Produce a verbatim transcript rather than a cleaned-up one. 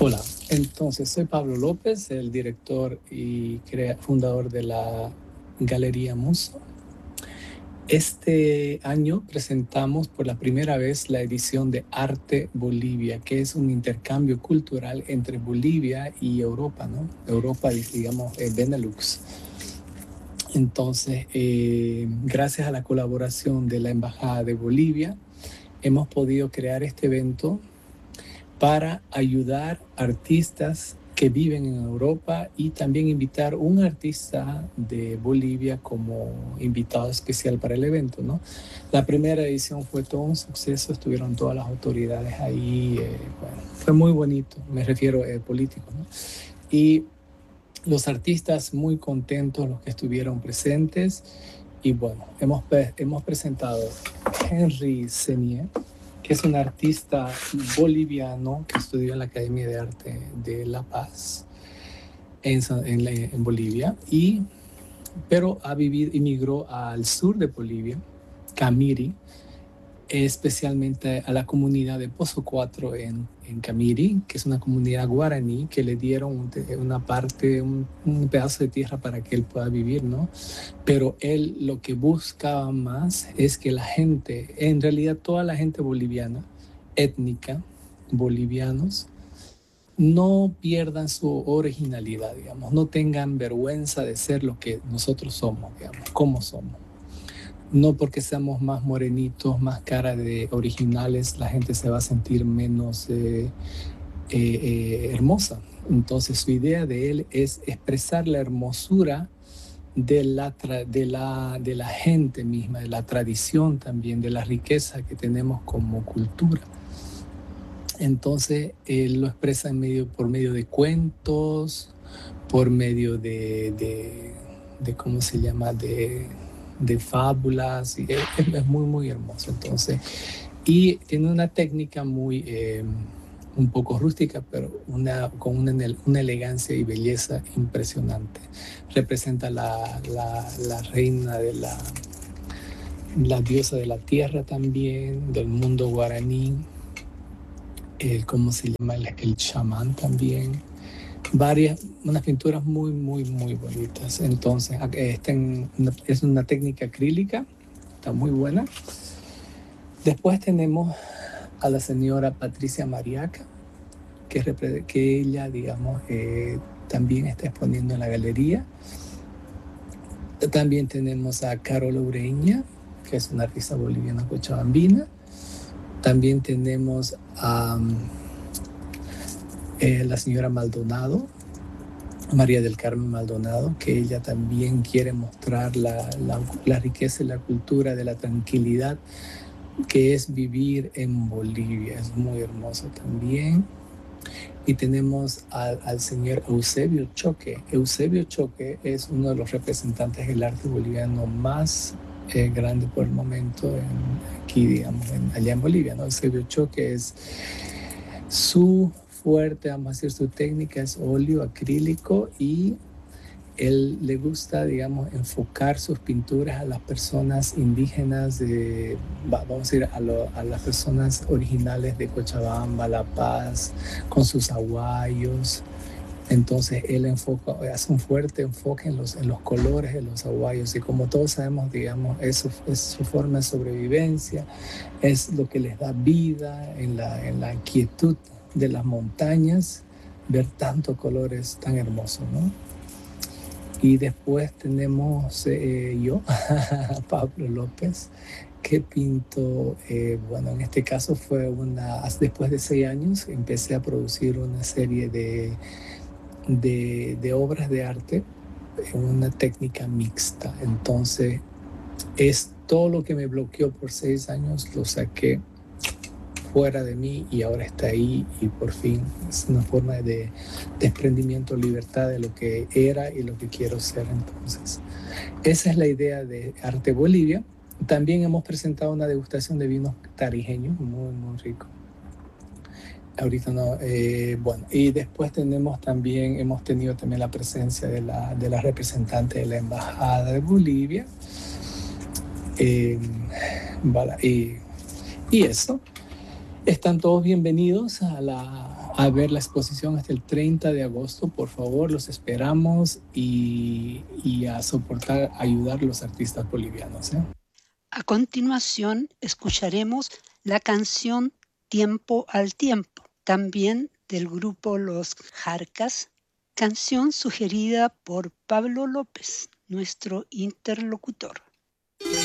Hola, entonces soy Pablo López, el director y crea- fundador de la Galería Muso. Este año presentamos por la primera vez la edición de Arte Bolivia, que es un intercambio cultural entre Bolivia y Europa, ¿no? Europa, digamos, eh, Benelux. Entonces, eh, gracias a la colaboración de la Embajada de Bolivia, hemos podido crear este evento para ayudar artistas que viven en Europa y también invitar un artista de Bolivia como invitado especial para el evento, ¿no? La primera edición fue todo un suceso, estuvieron todas las autoridades ahí, eh, bueno, fue muy bonito, me refiero eh, político, ¿no? Y los artistas muy contentos, los que estuvieron presentes, y bueno, hemos, hemos presentado Henry Senier, que es un artista boliviano que estudió en la Academia de Arte de La Paz en, en, en Bolivia, y, pero ha vivido, emigró al sur de Bolivia, Camiri, especialmente a la comunidad de Pozo cuatro en, en Camiri, que es una comunidad guaraní que le dieron una parte, un, un pedazo de tierra para que él pueda vivir, ¿no? Pero él lo que buscaba más es que la gente, en realidad toda la gente boliviana, étnica, bolivianos, no pierdan su originalidad, digamos, no tengan vergüenza de ser lo que nosotros somos, digamos, cómo somos. No porque seamos más morenitos, más cara de originales, la gente se va a sentir menos eh, eh, eh, hermosa. Entonces su idea de él es expresar la hermosura de la, de, la, de la gente misma, de la tradición también, de la riqueza que tenemos como cultura. Entonces él lo expresa en medio, por medio de cuentos, por medio de, de, de ¿cómo se llama?, de, de fábulas, y es, es muy, muy hermoso. Entonces, y tiene una técnica muy, eh, un poco rústica, pero una, con una, una elegancia y belleza impresionante. Representa la, la, la reina de la, la diosa de la tierra también, del mundo guaraní, el, ¿cómo se llama?, el, el chamán también. Varias, unas pinturas muy, muy, muy bonitas. Entonces, esta es una técnica acrílica, está muy buena. Después tenemos a la señora Patricia Mariaca, que, que ella, digamos, eh, también está exponiendo en la galería. También tenemos a Carol Ureña, que es una artista boliviana cochabambina. También tenemos a eh, la señora Maldonado, María del Carmen Maldonado, que ella también quiere mostrar la, la, la riqueza y la cultura de la tranquilidad que es vivir en Bolivia. Es muy hermoso también. Y tenemos al, al señor Eusebio Choque. Eusebio Choque es uno de los representantes del arte boliviano más eh, grande por el momento en, aquí, digamos, en, allá en Bolivia, ¿no? Eusebio Choque es su fuerte, vamos a decir, su técnica es óleo acrílico, y él le gusta, digamos, enfocar sus pinturas a las personas indígenas, de, vamos a decir, a, lo, a las personas originales de Cochabamba, La Paz, con sus aguayos. Entonces él enfoca, hace un fuerte enfoque en los, en los colores de los aguayos, y como todos sabemos, digamos, eso es su forma de sobrevivencia, es lo que les da vida en la, en la quietud de las montañas, ver tantos colores tan hermosos, ¿no? Y después tenemos eh, yo, Pablo López, que pinto, eh, bueno, en este caso fue una, después de seis años, empecé a producir una serie de, de, de obras de arte en una técnica mixta. Entonces, es todo lo que me bloqueó por seis años, lo saqué fuera de mí y ahora está ahí, y por fin es una forma de desprendimiento, libertad de lo que era y lo que quiero ser. Entonces, esa es la idea de Arte Bolivia. También hemos presentado una degustación de vinos tarijeños, muy, muy rico. Ahorita no, eh, bueno, y después tenemos también, hemos tenido también la presencia de la, de la representante de la Embajada de Bolivia. Eh, y, y eso. Están todos bienvenidos a, la, a ver la exposición hasta el treinta de agosto. Por favor, los esperamos y, y a soportar, ayudar a los artistas bolivianos, ¿eh? A continuación, escucharemos la canción Tiempo al Tiempo, también del grupo Los Jarcas, canción sugerida por Pablo López, nuestro interlocutor.